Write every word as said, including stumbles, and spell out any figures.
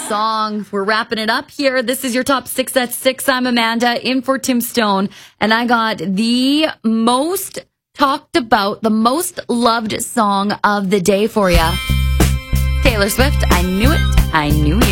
song. We're wrapping it up here. This is your top six at six. I'm Amanda, in for Tim Stone, and I got the most talked about, the most loved song of the day for you. Taylor Swift, I knew it. I knew you.